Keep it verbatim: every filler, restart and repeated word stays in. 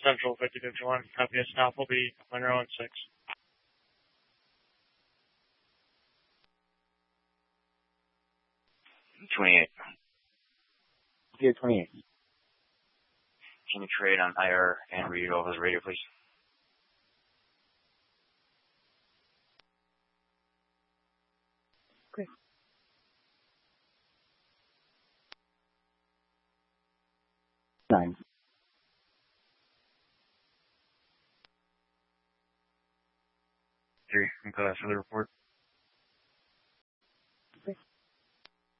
Central fifty fifty-one. Copy. A stop will be Monroe one six. twenty-eight. Yeah, twenty-eight. Can you trade on I R and read it over the radio, please? Okay. Nine. Three. Can you call that for the report?